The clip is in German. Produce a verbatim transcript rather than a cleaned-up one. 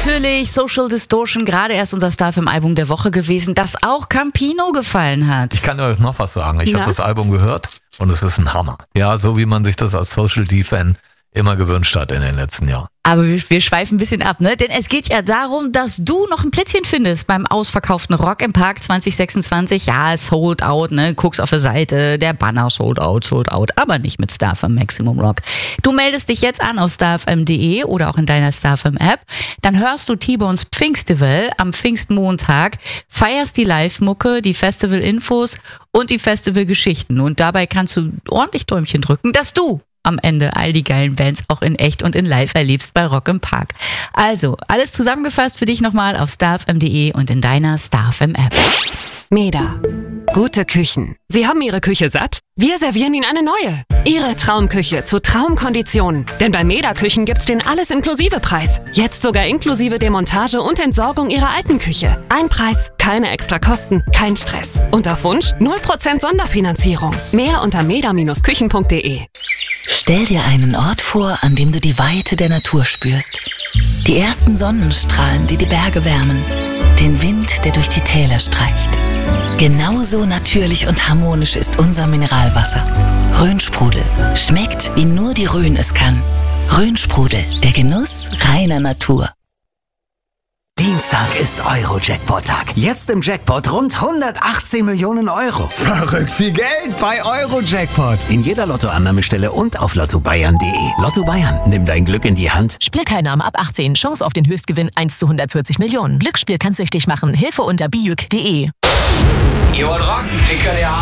natürlich Social Distortion, gerade erst unser Star im Album der Woche gewesen, das auch Campino gefallen hat. Ich kann euch noch was sagen. Ich Na? habe das Album gehört und es ist ein Hammer. Ja, so wie man sich das als Social D-Fan immer gewünscht hat in den letzten Jahren. Aber wir, wir schweifen ein bisschen ab, ne? Denn es geht ja darum, dass du noch ein Plätzchen findest beim ausverkauften Rock im Park zwanzig sechsundzwanzig. Ja, sold out, ne? Guckst auf der Seite, der Banner sold out, sold out, aber nicht mit Star F M Maximum Rock. Du meldest dich jetzt an auf star f m punkt d e oder auch in deiner Star F M App. Dann hörst du T-Bones Pfingstival am Pfingstmontag, feierst die Live-Mucke, die Festival-Infos und die Festival-Geschichten. Und dabei kannst du ordentlich Däumchen drücken, dass du am Ende all die geilen Bands auch in echt und in live erlebst bei Rock im Park. Also, alles zusammengefasst für dich nochmal auf star f m punkt d e und in deiner Star F M App. Meda. Gute Küchen. Sie haben Ihre Küche satt? Wir servieren Ihnen eine neue. Ihre Traumküche zu Traumkonditionen. Denn bei Meda Küchen gibt's den Alles-Inklusive-Preis. Jetzt sogar inklusive Demontage und Entsorgung Ihrer alten Küche. Ein Preis, keine extra Kosten, kein Stress. Und auf Wunsch null Prozent Sonderfinanzierung. Mehr unter meda Küchen punkt d e. Stell dir einen Ort vor, an dem du die Weite der Natur spürst. Die ersten Sonnenstrahlen, die die Berge wärmen. Den Wind, der durch die Täler streicht. Genauso natürlich und harmonisch ist unser Mineralwasser. Rhönsprudel. Schmeckt, wie nur die Rhön es kann. Rhönsprudel, der Genuss reiner Natur. Dienstag ist Euro-Jackpot-Tag. Jetzt im Jackpot rund hundertachtzehn Millionen Euro. Verrückt viel Geld bei Euro-Jackpot. In jeder Lottoannahmestelle und auf lotto bayern punkt de. Lotto Bayern, nimm dein Glück in die Hand. Spielteilnahme ab achtzehn. Chance auf den Höchstgewinn eins zu hundertvierzig Millionen. Glücksspiel kann süchtig machen. Hilfe unter bijuk punkt de. Ihr wollt rocken? Wir können ja